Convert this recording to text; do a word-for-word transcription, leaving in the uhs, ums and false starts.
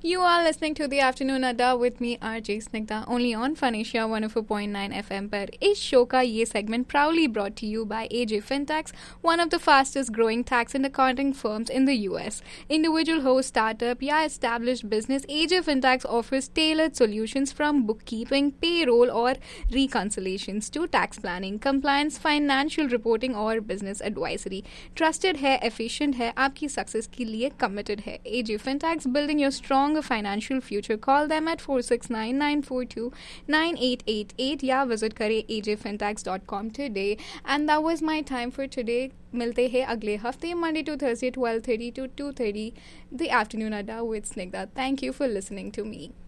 You are listening to the Afternoon Adda with me R J Snigdha only on Fun Asia one oh four point nine F M पर इस show का ये segment proudly brought to you by A J Fintax, one of the fastest growing tax and accounting firms in the U S. Individual host startup या established business, A J Fintax offers tailored solutions from bookkeeping, payroll और reconciliations to tax planning, compliance, financial reporting और business advisory. Trusted है, efficient है, आपकी success के लिए committed है. A J Fintax, building your strong financial future. Call them at four six nine, nine four two, nine eight eight eight या visit करें a j fintax dot com today. And that was my time for today. मिलते हैं अगले हफ्ते Monday to Thursday twelve thirty to two thirty The Afternoon Adda with Snigdha. Thank you for listening to me.